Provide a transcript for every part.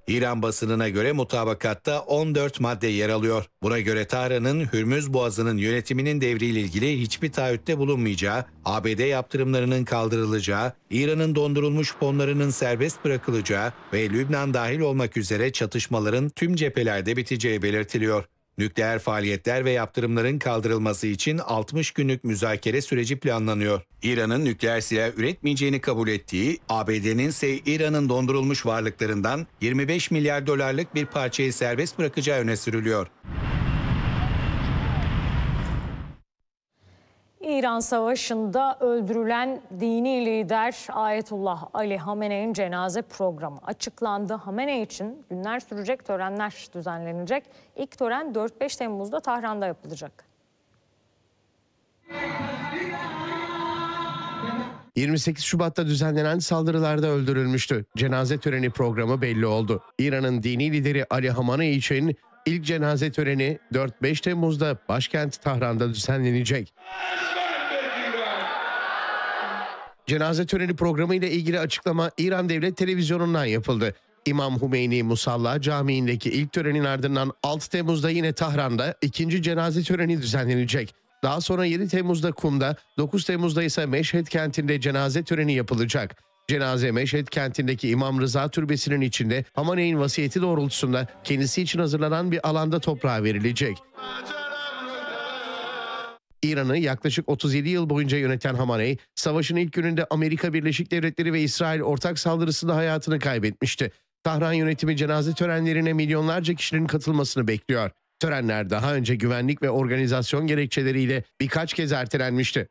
İran basınına göre mutabakatta 14 madde yer alıyor. Buna göre Tahran'ın Hürmüz Boğazı'nın yönetiminin devriyle ilgili hiçbir taahhütte bulunmayacağı, ABD yaptırımlarının kaldırılacağı, İran'ın dondurulmuş fonlarının serbest bırakılacağı ve Lübnan dahil olmak üzere çatışmaların tüm cephelerde biteceği belirtiliyor. Nükleer faaliyetler ve yaptırımların kaldırılması için 60 günlük müzakere süreci planlanıyor. İran'ın nükleer silah üretmeyeceğini kabul ettiği, ABD'nin ise İran'ın dondurulmuş varlıklarından 25 milyar dolarlık bir parçayı serbest bırakacağı öne sürülüyor. İran Savaşı'nda öldürülen dini lider Ayetullah Ali Hamene'nin cenaze programı açıklandı. Hamenei için günler sürecek törenler düzenlenecek. İlk tören 4-5 Temmuz'da Tahran'da yapılacak. 28 Şubat'ta düzenlenen saldırılarda öldürülmüştü. Cenaze töreni programı belli oldu. İran'ın dini lideri Ali Hamenei için ilk cenaze töreni 4-5 Temmuz'da başkent Tahran'da düzenlenecek. Cenaze töreni programı ile ilgili açıklama İran Devlet Televizyonu'ndan yapıldı. İmam Hümeyni Musalla Camii'ndeki ilk törenin ardından 6 Temmuz'da yine Tahran'da ikinci cenaze töreni düzenlenecek. Daha sonra 7 Temmuz'da Kum'da, 9 Temmuz'da ise Meşhed kentinde cenaze töreni yapılacak. Cenaze Meşhed kentindeki İmam Rıza Türbesi'nin içinde Hamenei'nin vasiyeti doğrultusunda kendisi için hazırlanan bir alanda toprağa verilecek. İran'ı yaklaşık 37 yıl boyunca yöneten Hamenei, savaşın ilk gününde Amerika Birleşik Devletleri ve İsrail ortak saldırısında hayatını kaybetmişti. Tahran yönetimi cenaze törenlerine milyonlarca kişinin katılmasını bekliyor. Törenler daha önce güvenlik ve organizasyon gerekçeleriyle birkaç kez ertelenmişti.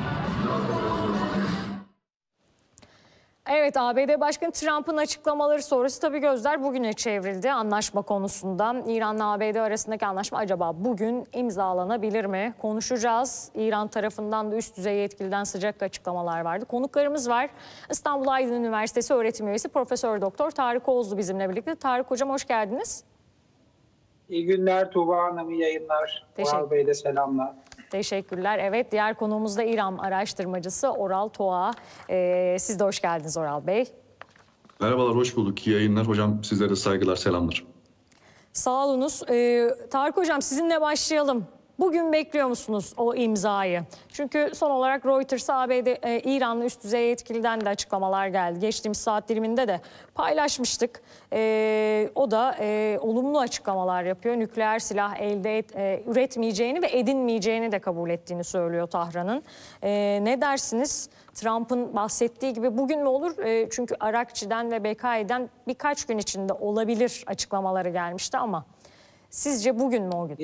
Evet, ABD Başkanı Trump'ın açıklamaları sonrası tabii gözler bugüne çevrildi anlaşma konusunda. İran'la ABD arasındaki anlaşma acaba bugün imzalanabilir mi? Konuşacağız. İran tarafından da üst düzey yetkiliden sıcak açıklamalar vardı. Konuklarımız var. İstanbul Aydın Üniversitesi öğretim üyesi Profesör Doktor Tarık Oğuzlu bizimle birlikte. Tarık Hocam hoş geldiniz. İyi günler Tuğba Hanım, iyi yayınlar. Oral Bey'e de selamlar. Teşekkürler. Evet, diğer konuğumuz da İran araştırmacısı Oral Toğa. Siz de hoş geldiniz Oral Bey. Merhabalar, hoş bulduk. İyi yayınlar. Hocam sizlere de saygılar, selamlar. Sağ olunuz. Tarık Hocam sizinle başlayalım. Bugün bekliyor musunuz o imzayı? Çünkü son olarak Reuters'a İranlı üst düzey yetkiliden de açıklamalar geldi. Geçtiğimiz saat diliminde de paylaşmıştık. O da olumlu açıklamalar yapıyor. Nükleer silah üretmeyeceğini ve edinmeyeceğini de kabul ettiğini söylüyor Tahran'ın. Ne dersiniz? Trump'ın bahsettiği gibi bugün mü olur? Çünkü Arakçi'den ve BKİ'den birkaç gün içinde olabilir açıklamaları gelmişti ama sizce bugün mü o gün?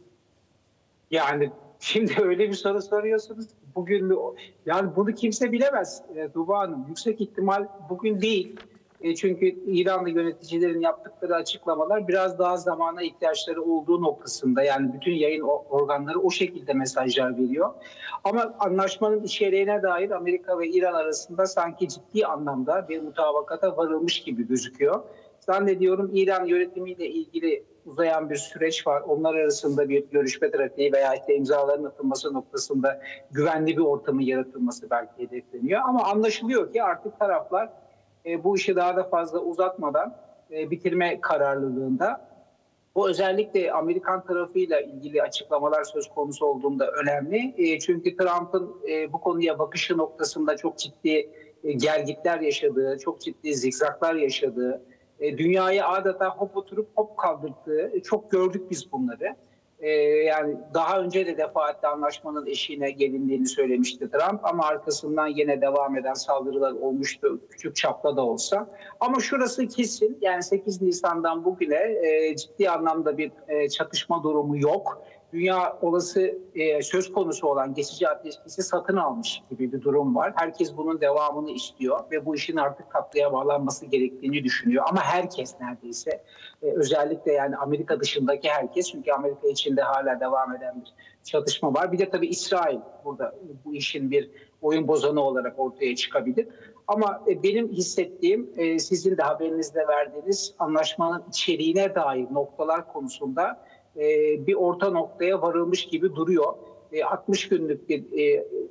Yani şimdi öyle bir soru soruyorsunuz. Bugün mü? Yani bunu kimse bilemez Tuğba Hanım. Yüksek ihtimal bugün değil. Çünkü İranlı yöneticilerin yaptıkları açıklamalar biraz daha zamana ihtiyaçları olduğu noktasında. Yani bütün yayın organları o şekilde mesajlar veriyor. Ama anlaşmanın içeriğine dair Amerika ve İran arasında sanki ciddi anlamda bir mutabakata varılmış gibi gözüküyor. Zannediyorum İran yönetimiyle ilgili uzayan bir süreç var. Onlar arasında bir görüşme trafiği veya işte imzaların atılması noktasında güvenli bir ortamın yaratılması belki hedefleniyor. Ama anlaşılıyor ki artık taraflar bu işi daha da fazla uzatmadan bitirme kararlılığında. Bu özellikle Amerikan tarafıyla ilgili açıklamalar söz konusu olduğunda önemli. Çünkü Trump'ın bu konuya bakışı noktasında çok ciddi gelgitler yaşadığı, çok ciddi zikzaklar yaşadığı, dünyayı adeta hop oturup hop kaldırdığı, çok gördük biz bunları. Yani daha önce de defaatle anlaşmanın eşiğine gelindiğini söylemişti Trump ama arkasından yine devam eden saldırılar olmuştu, küçük çapta da olsa. Ama şurası kesin, yani 8 Nisan'dan bugüne ciddi anlamda bir çatışma durumu yok. Dünya olası söz konusu olan geçici ateşkesi satın almış gibi bir durum var. Herkes bunun devamını istiyor ve bu işin artık tatlıya bağlanması gerektiğini düşünüyor. Ama herkes neredeyse, özellikle yani Amerika dışındaki herkes, çünkü Amerika içinde hala devam eden bir çatışma var. Bir de tabii İsrail burada bu işin bir oyun bozanı olarak ortaya çıkabilir. Ama benim hissettiğim, sizin de haberinizde verdiğiniz anlaşmanın içeriğine dair noktalar konusunda bir orta noktaya varılmış gibi duruyor. 60 günlük bir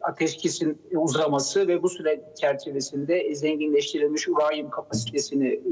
ateşkesin uzaması ve bu süre çerçevesinde zenginleştirilmiş uranyum kapasitesini